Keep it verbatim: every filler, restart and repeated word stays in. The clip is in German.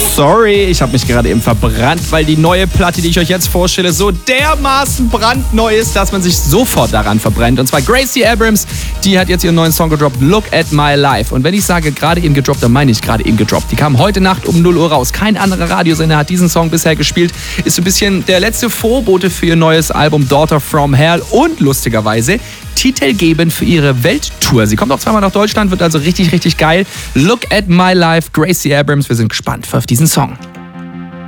Sorry, ich habe mich gerade eben verbrannt, weil die neue Platte, die ich euch jetzt vorstelle, so dermaßen brandneu ist, dass man sich sofort daran verbrennt. Und zwar Gracie Abrams, die hat jetzt ihren neuen Song gedroppt, Look at My Life. Und wenn ich sage gerade eben gedroppt, dann meine ich gerade eben gedroppt. Die kam heute Nacht um null Uhr raus. Kein anderer Radiosender hat diesen Song bisher gespielt. Ist so ein bisschen der letzte Vorbote für ihr neues Album Daughter from Hell und lustigerweise titelgebend für ihre Welttour. Sie kommt auch zweimal nach Deutschland, wird also richtig, richtig geil. Look at My Life, Gracie Abrams. Wir sind gespannt auf diesen Song.